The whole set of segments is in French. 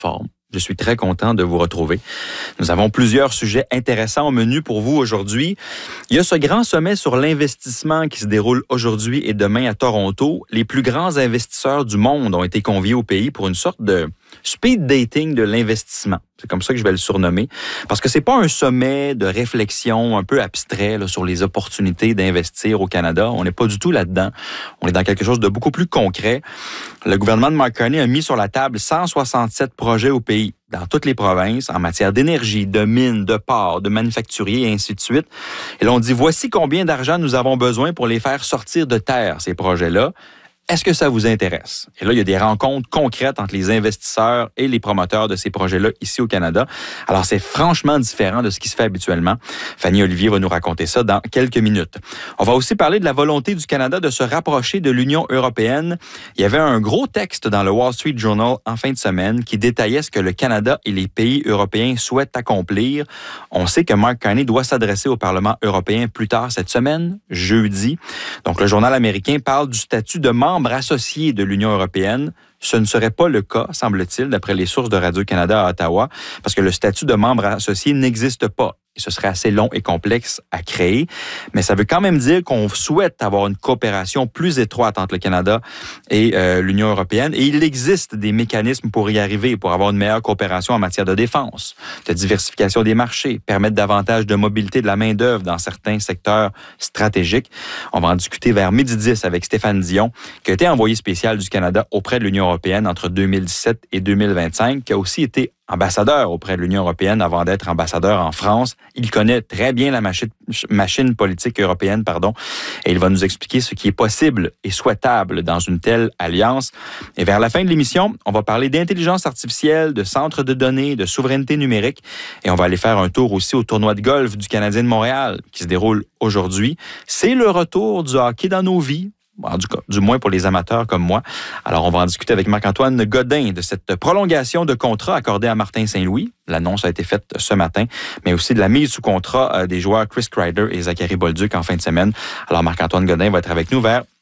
forme. Je suis très content de vous retrouver. Nous avons plusieurs sujets intéressants au menu pour vous aujourd'hui. Il y a ce grand sommet sur l'investissement qui se déroule aujourd'hui et demain à Toronto. Les plus grands investisseurs du monde ont été conviés au pays pour une sorte de speed dating de l'investissement. C'est comme ça que je vais le surnommer. Parce que c'est pas un sommet de réflexion un peu abstrait là, sur les opportunités d'investir au Canada. On n'est pas du tout là-dedans. On est dans quelque chose de beaucoup plus concret. Le gouvernement de Mark Carney a mis sur la table 167 projets au pays, dans toutes les provinces, en matière d'énergie, de mines, de ports, de manufacturiers et ainsi de suite. Et là, on dit, voici combien d'argent nous avons besoin pour les faire sortir de terre, ces projets-là. Est-ce que ça vous intéresse? Et là, il y a des rencontres concrètes entre les investisseurs et les promoteurs de ces projets-là ici au Canada. Alors, c'est franchement différent de ce qui se fait habituellement. Fanny Olivier va nous raconter ça dans quelques minutes. On va aussi parler de la volonté du Canada de se rapprocher de l'Union européenne. Il y avait un gros texte dans le Wall Street Journal en fin de semaine qui détaillait ce que le Canada et les pays européens souhaitent accomplir. On sait que Mark Carney doit s'adresser au Parlement européen plus tard cette semaine, jeudi. Donc, le journal américain parle du statut de membre associé de l'Union européenne. Ce ne serait pas le cas, semble-t-il, d'après les sources de Radio-Canada à Ottawa, parce que le statut de membre associé n'existe pas. Et ce serait assez long et complexe à créer. Mais ça veut quand même dire qu'on souhaite avoir une coopération plus étroite entre le Canada et l'Union européenne. Et il existe des mécanismes pour y arriver, pour avoir une meilleure coopération en matière de défense, de diversification des marchés, permettre davantage de mobilité de la main-d'œuvre dans certains secteurs stratégiques. On va en discuter vers 12h10 avec Stéphane Dion, qui a été envoyé spécial du Canada auprès de l'Union européenne entre 2017 et 2025, qui a aussi été ambassadeur auprès de l'Union européenne avant d'être ambassadeur en France. Il connaît très bien la machine politique européenne, et il va nous expliquer ce qui est possible et souhaitable dans une telle alliance. Et vers la fin de l'émission, on va parler d'intelligence artificielle, de centres de données, de souveraineté numérique, et on va aller faire un tour aussi au tournoi de golf du Canadien de Montréal qui se déroule aujourd'hui. C'est le retour du hockey dans nos vies. Du moins pour les amateurs comme moi. Alors, on va en discuter avec Marc-Antoine Godin de cette prolongation de contrat accordée à Martin Saint-Louis. L'annonce a été faite ce matin, mais aussi de la mise sous contrat des joueurs Chris Kreider et Zachary Bolduc en fin de semaine. Alors, Marc-Antoine Godin va être avec nous vers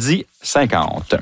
12h50.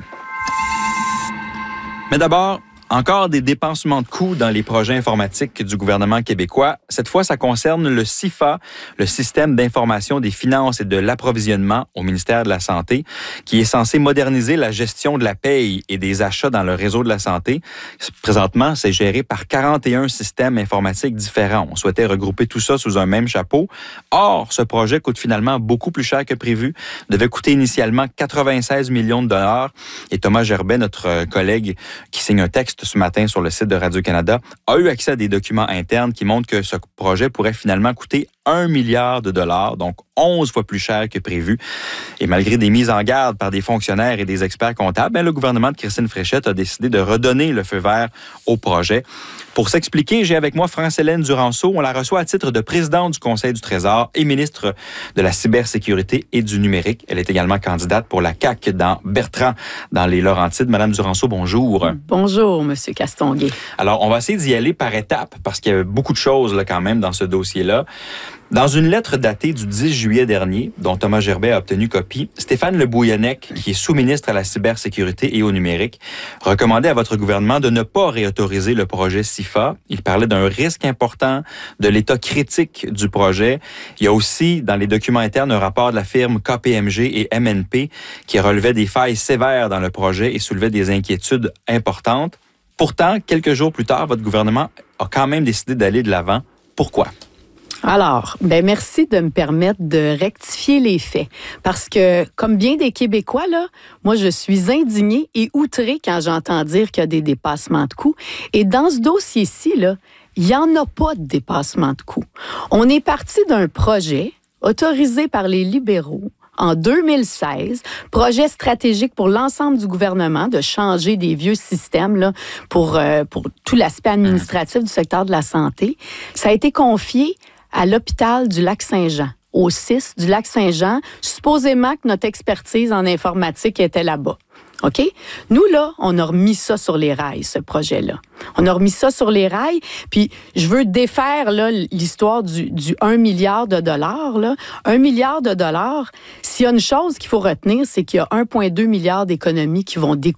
Mais d'abord, encore des dépensements de coûts dans les projets informatiques du gouvernement québécois. Cette fois, ça concerne le CIFA, le système d'information des finances et de l'approvisionnement au ministère de la Santé, qui est censé moderniser la gestion de la paye et des achats dans le réseau de la santé. Présentement, c'est géré par 41 systèmes informatiques différents. On souhaitait regrouper tout ça sous un même chapeau. Or, ce projet coûte finalement beaucoup plus cher que prévu. Devait coûter initialement 96 millions de dollars. Et Thomas Gerbet, notre collègue qui signe un texte ce matin sur le site de Radio-Canada, a eu accès à des documents internes qui montrent que ce projet pourrait finalement coûter 1 milliard de dollars, donc 11 fois plus cher que prévu. Et malgré des mises en garde par des fonctionnaires et des experts comptables, le gouvernement de Christine Fréchette a décidé de redonner le feu vert au projet. Pour s'expliquer, j'ai avec moi France-Hélène Duranceau. On la reçoit à titre de présidente du Conseil du Trésor et ministre de la cybersécurité et du numérique. Elle est également candidate pour la CAQ dans Bertrand, dans les Laurentides. Madame Duranceau, bonjour. Bonjour, Monsieur Castonguay. Alors, on va essayer d'y aller par étapes parce qu'il y a beaucoup de choses là, quand même dans ce dossier-là. Dans une lettre datée du 10 juillet dernier, dont Thomas Gerbet a obtenu copie, Stéphane Le Bouillonnec, qui est sous-ministre à la cybersécurité et au numérique, recommandait à votre gouvernement de ne pas réautoriser le projet CIFA. Il parlait d'un risque important, de l'état critique du projet. Il y a aussi, dans les documents internes, un rapport de la firme KPMG et MNP qui relevait des failles sévères dans le projet et soulevait des inquiétudes importantes. Pourtant, quelques jours plus tard, votre gouvernement a quand même décidé d'aller de l'avant. Pourquoi? Alors, merci de me permettre de rectifier les faits. Parce que, comme bien des Québécois, là, moi, je suis indignée et outrée quand j'entends dire qu'il y a des dépassements de coûts. Et dans ce dossier-ci, là, il n'y en a pas de dépassement de coûts. On est parti d'un projet autorisé par les libéraux en 2016, projet stratégique pour l'ensemble du gouvernement de changer des vieux systèmes là, pour tout l'aspect administratif du secteur de la santé. Ça a été confié à l'hôpital du Lac-Saint-Jean, au CIS du Lac-Saint-Jean, supposément que notre expertise en informatique était là-bas. OK? Nous, là, on a remis ça sur les rails, ce projet-là. On a remis ça sur les rails, puis je veux défaire là, l'histoire du 1 milliard de dollars. Là. 1 milliard de dollars, s'il y a une chose qu'il faut retenir, c'est qu'il y a 1,2 milliard d'économies qui vont découler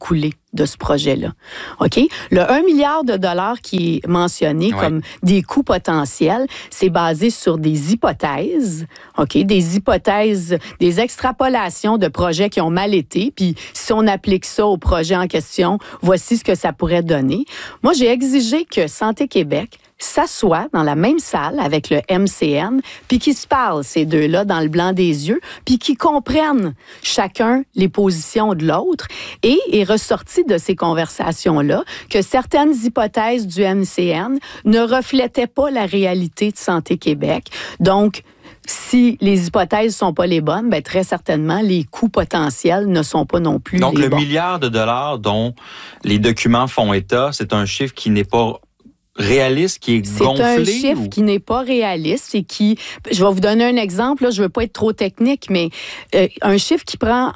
de ce projet-là. OK? Le 1 milliard de dollars qui est mentionné comme des coûts potentiels, c'est basé sur des hypothèses, OK? Des hypothèses, des extrapolations de projets qui ont mal été, puis si on applique ça au projet en question, voici ce que ça pourrait donner. Moi, j'ai exigé que Santé Québec s'assoient dans la même salle avec le MCN, puis qu'ils se parlent, ces deux-là, dans le blanc des yeux, puis qu'ils comprennent chacun les positions de l'autre. Et est ressorti de ces conversations-là que certaines hypothèses du MCN ne reflétaient pas la réalité de Santé Québec. Donc, si les hypothèses ne sont pas les bonnes, bien, très certainement, les coûts potentiels ne sont pas non plus les bons. Donc, le milliard de dollars dont les documents font état, c'est un chiffre qui n'est pas réaliste, qui est gonflé? C'est un chiffre qui n'est pas réaliste et qui... Je vais vous donner un exemple, là, je ne veux pas être trop technique, mais un chiffre qui prend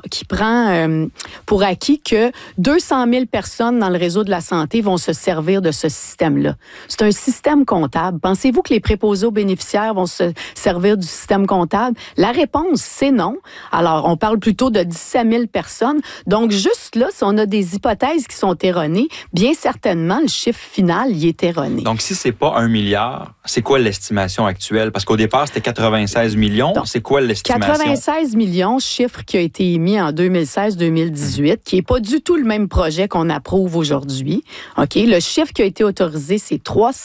pour acquis que 200 000 personnes dans le réseau de la santé vont se servir de ce système-là. C'est un système comptable. Pensez-vous que les préposés aux bénéficiaires vont se servir du système comptable? La réponse, c'est non. Alors, on parle plutôt de 17 000 personnes. Donc, juste là, si on a des hypothèses qui sont erronées, bien certainement, le chiffre final, il est erroné. Donc, si c'est pas 1 milliard, c'est quoi l'estimation actuelle? Parce qu'au départ, c'était 96 millions. Donc, c'est quoi l'estimation? 96 millions, chiffre qui a été émis en 2016-2018, qui n'est pas du tout le même projet qu'on approuve aujourd'hui. OK? Le chiffre qui a été autorisé, c'est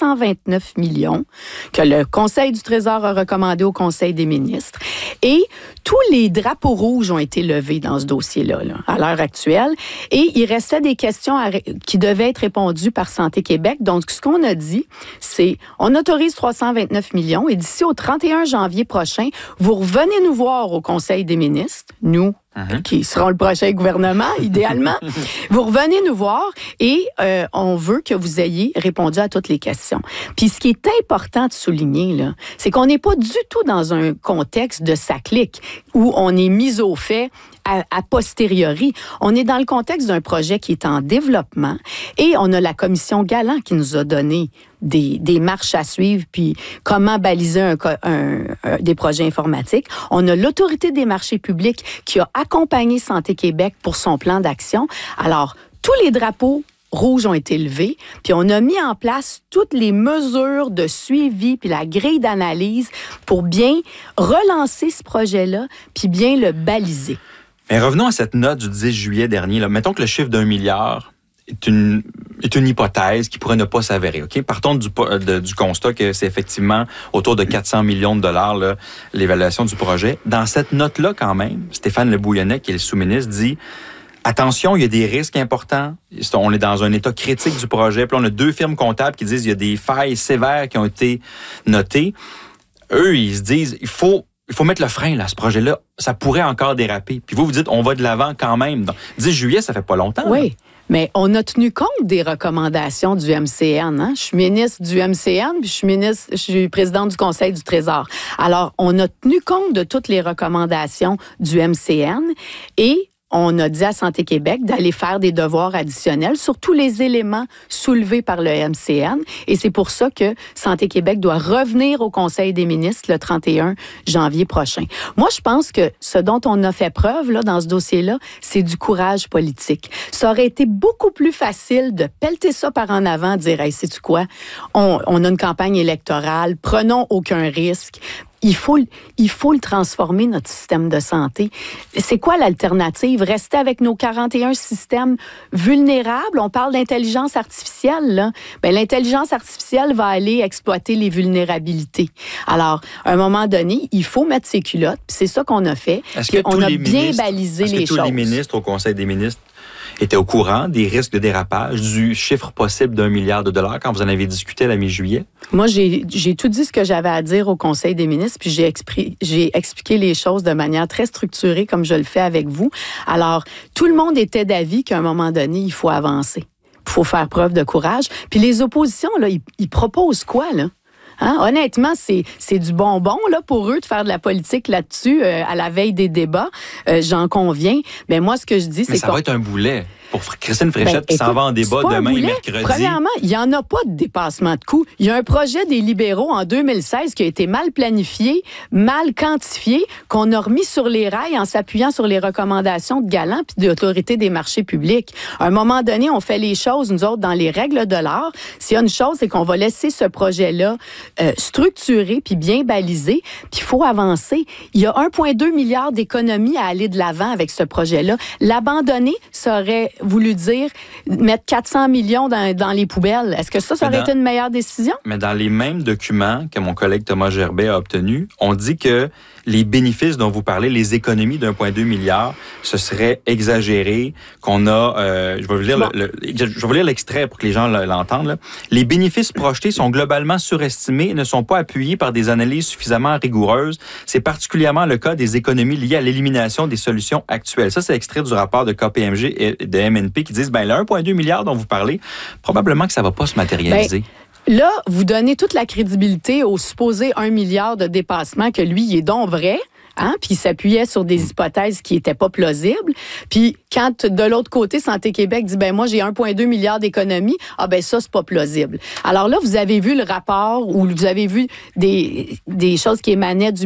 329 millions que le Conseil du Trésor a recommandé au Conseil des ministres. Et tous les drapeaux rouges ont été levés dans ce dossier-là, là, à l'heure actuelle. Et il restait des questions qui devaient être répondues par Santé Québec. Donc, ce qu'on a dit, c'est on autorise 329 millions et d'ici au 31 janvier prochain, vous revenez nous voir au Conseil des ministres, nous, qui seront le prochain gouvernement, idéalement. Vous revenez nous voir et on veut que vous ayez répondu à toutes les questions. Puis ce qui est important de souligner, là, c'est qu'on n'est pas du tout dans un contexte de ça clique où on est mis au fait a posteriori. On est dans le contexte d'un projet qui est en développement et on a la commission Galland qui nous a donné des marches à suivre puis comment baliser des projets informatiques. On a l'Autorité des marchés publics qui a accompagné Santé Québec pour son plan d'action. Alors, tous les drapeaux rouges ont été levés, puis on a mis en place toutes les mesures de suivi puis la grille d'analyse pour bien relancer ce projet-là puis bien le baliser. Mais revenons à cette note du 10 juillet dernier. Là. Mettons que le chiffre d'1 milliard est une hypothèse qui pourrait ne pas s'avérer. OK? Partons du constat que c'est effectivement autour de 400 millions de dollars là, l'évaluation du projet. Dans cette note-là, quand même, Stéphane Le Bouillonnec, qui est le sous-ministre, dit « Attention, il y a des risques importants. On est dans un état critique du projet. » Puis là, on a 2 firmes comptables qui disent qu'il y a des failles sévères qui ont été notées. Eux, ils se disent « Il faut mettre le frein là, à ce projet-là. Ça pourrait encore déraper. » Puis vous dites, on va de l'avant quand même. Donc, 10 juillet, ça fait pas longtemps. Oui, là. Mais on a tenu compte des recommandations du MCN. Hein? Je suis ministre du MCN, puis je suis présidente du Conseil du Trésor. Alors, on a tenu compte de toutes les recommandations du MCN et on a dit à Santé Québec d'aller faire des devoirs additionnels sur tous les éléments soulevés par le MCN. Et c'est pour ça que Santé Québec doit revenir au Conseil des ministres le 31 janvier prochain. Moi, je pense que ce dont on a fait preuve là, dans ce dossier-là, c'est du courage politique. Ça aurait été beaucoup plus facile de pelleter ça par en avant, dire « Hey, sais-tu quoi? On a une campagne électorale, prenons aucun risque. » Il faut le transformer, notre système de santé. C'est quoi l'alternative? Rester avec nos 41 systèmes vulnérables? On parle d'intelligence artificielle, là. Bien, l'intelligence artificielle va aller exploiter les vulnérabilités. Alors, à un moment donné, il faut mettre ses culottes. Puis c'est ça qu'on a fait. On a bien balisé les choses. Est-ce que tous les ministres au Conseil des ministres étaient au courant des risques de dérapage, du chiffre possible d'1 milliard de dollars quand vous en avez discuté à la mi-juillet? Moi, j'ai tout dit ce que j'avais à dire au Conseil des ministres, puis j'ai expliqué les choses de manière très structurée, comme je le fais avec vous. Alors, tout le monde était d'avis qu'à un moment donné, il faut avancer. Il faut faire preuve de courage. Puis les oppositions, là, ils proposent quoi, là? Hein? Honnêtement, c'est du bonbon là, pour eux de faire de la politique là-dessus à la veille des débats. J'en conviens. Mais moi, ce que je dis, c'est que ça va être un boulet. pour Christine Fréchette qui s'en va en débat demain et mercredi. Premièrement, il n'y en a pas de dépassement de coûts. Il y a un projet des libéraux en 2016 qui a été mal planifié, mal quantifié, qu'on a remis sur les rails en s'appuyant sur les recommandations de Galland puis de l'Autorité des marchés publics. À un moment donné, on fait les choses, nous autres, dans les règles de l'art. S'il y a une chose, c'est qu'on va laisser ce projet-là structuré puis bien balisé, puis il faut avancer. Il y a 1,2 milliard d'économies à aller de l'avant avec ce projet-là. L'abandonner, ça aurait voulu dire mettre 400 millions dans les poubelles. Est-ce que ça aurait été une meilleure décision? Mais dans les mêmes documents que mon collègue Thomas Gerbet a obtenus, on dit que les bénéfices dont vous parlez, les économies d'1,2 milliard, ce serait exagéré, qu'on a... je vais vous lire l'extrait pour que les gens l'entendent. Là. Les bénéfices projetés sont globalement surestimés et ne sont pas appuyés par des analyses suffisamment rigoureuses. C'est particulièrement le cas des économies liées à l'élimination des solutions actuelles. Ça, c'est extrait du rapport de KPMG et de MNP qui disent, le 1,2 milliard dont vous parlez, probablement que ça ne va pas se matérialiser. Là, vous donnez toute la crédibilité au supposé 1 milliard de dépassement que lui, il est donc vrai. Hein? Puis il s'appuyait sur des hypothèses qui n'étaient pas plausibles. Puis quand, de l'autre côté, Santé Québec dit, moi, j'ai 1,2 milliard d'économies, ça, c'est pas plausible. Alors là, vous avez vu le rapport ou vous avez vu des choses qui émanaient du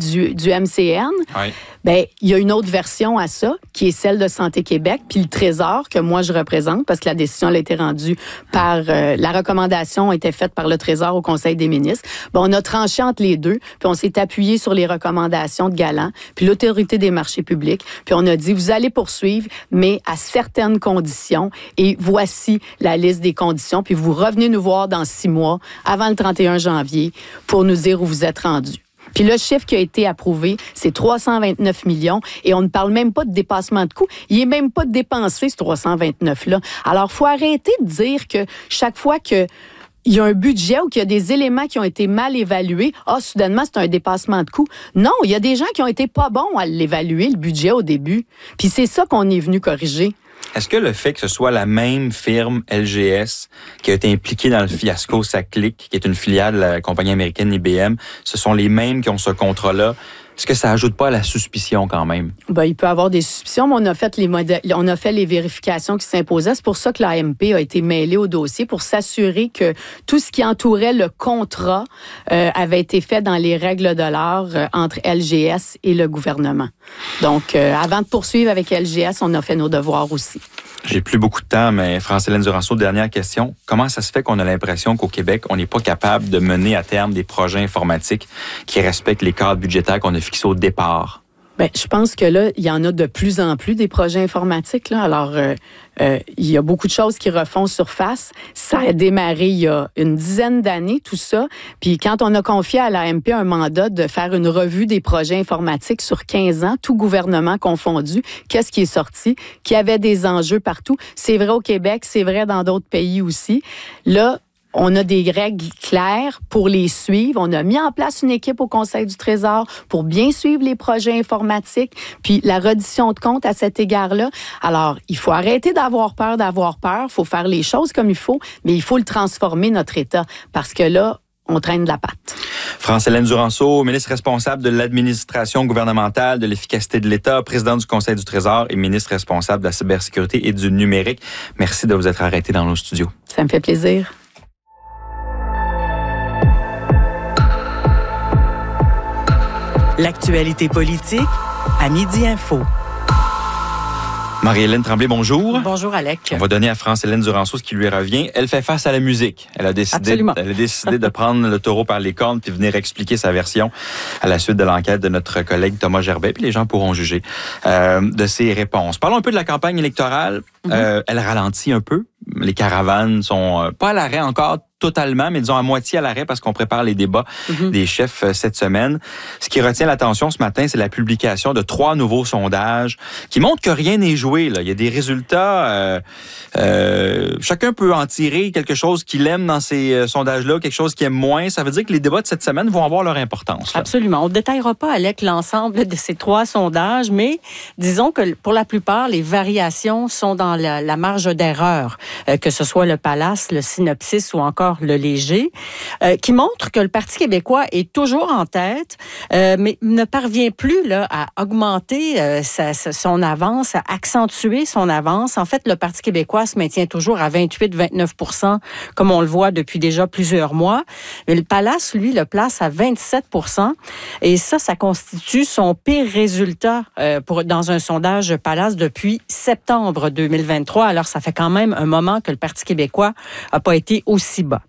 MCN. Oui. Il y a une autre version à ça, qui est celle de Santé Québec, puis le Trésor, que moi, je représente, parce que la décision a été rendue par... la recommandation a été faite par le Trésor au Conseil des ministres. On a tranché entre les deux, puis on s'est appuyé sur les recommandations de Galland, puis l'Autorité des marchés publics, puis on a dit, vous allez poursuivre, mais à certaines conditions, et voici la liste des conditions, puis vous revenez nous voir dans 6 mois, avant le 31 janvier, pour nous dire où vous êtes rendus. Puis le chiffre qui a été approuvé, c'est 329 millions et on ne parle même pas de dépassement de coûts. Il n'est même pas dépensé, ce 329-là. Alors, il faut arrêter de dire que chaque fois que il y a un budget ou qu'il y a des éléments qui ont été mal évalués, soudainement, c'est un dépassement de coûts. Non, il y a des gens qui ont été pas bons à l'évaluer, le budget, au début. Puis c'est ça qu'on est venu corriger. Est-ce que le fait que ce soit la même firme LGS qui a été impliquée dans le fiasco SACLIC, qui est une filiale de la compagnie américaine IBM, ce sont les mêmes qui ont ce contrat-là? Est-ce que ça ajoute pas à la suspicion quand même? Il peut y avoir des suspicions, mais on a fait les vérifications qui s'imposaient. C'est pour ça que l'AMP a été mêlée au dossier pour s'assurer que tout ce qui entourait le contrat avait été fait dans les règles de l'art entre LGS et le gouvernement. Donc, avant de poursuivre avec LGS, on a fait nos devoirs aussi. J'ai plus beaucoup de temps, mais France-Hélène Duranceau, dernière question. Comment ça se fait qu'on a l'impression qu'au Québec, on n'est pas capable de mener à terme des projets informatiques qui respectent les cadres budgétaires qu'on a fixés au départ? Je pense que là, il y en a de plus en plus des projets informatiques. Là. Alors, il y a beaucoup de choses qui refont surface. Ça a démarré il y a une dizaine d'années, tout ça. Puis quand on a confié à l'AMP un mandat de faire une revue des projets informatiques sur 15 ans, tout gouvernement confondu, qu'est-ce qui est sorti? Qu'il y avait des enjeux partout. C'est vrai au Québec, c'est vrai dans d'autres pays aussi. Là, on a des règles claires pour les suivre. On a mis en place une équipe au Conseil du Trésor pour bien suivre les projets informatiques, puis la reddition de comptes à cet égard-là. Alors, il faut arrêter d'avoir peur. Il faut faire les choses comme il faut, mais il faut le transformer, notre État, parce que là, on traîne de la patte. France-Hélène Duranceau, ministre responsable de l'administration gouvernementale, de l'efficacité de l'État, présidente du Conseil du Trésor et ministre responsable de la cybersécurité et du numérique. Merci de vous être arrêté dans nos studios. Ça me fait plaisir. L'actualité politique à Midi Info. Marie-Hélène Tremblay, bonjour. Bonjour, Alec. On va donner à France-Hélène Duranceau ce qui lui revient. Elle fait face à la musique. Elle a décidé de prendre le taureau par les cornes puis venir expliquer sa version à la suite de l'enquête de notre collègue Thomas Gerbet. Puis les gens pourront juger de ses réponses. Parlons un peu de la campagne électorale. Elle ralentit un peu. Les caravanes sont pas à l'arrêt encore totalement, mais disons à moitié à l'arrêt parce qu'on prépare les débats des chefs cette semaine. Ce qui retient l'attention ce matin, c'est la publication de 3 nouveaux sondages qui montrent que rien n'est joué. Là. Il y a des résultats. Chacun peut en tirer quelque chose qu'il aime dans ces sondages-là, quelque chose qu'il aime moins. Ça veut dire que les débats de cette semaine vont avoir leur importance. Là. Absolument. On ne détaillera pas, Alec, l'ensemble de ces 3 sondages, mais disons que pour la plupart, les variations sont dans la marge d'erreur, que ce soit le Palace, le Synopsis ou encore Bernard Leléger, qui montre que le Parti québécois est toujours en tête, mais ne parvient plus là, à augmenter son avance, à accentuer son avance. En fait, le Parti québécois se maintient toujours à 28-29 %, comme on le voit depuis déjà plusieurs mois. Mais le Palace, lui, le place à 27 %. Et ça constitue son pire résultat dans un sondage Palace depuis septembre 2023. Alors, ça fait quand même un moment que le Parti québécois n'a pas été aussi bas.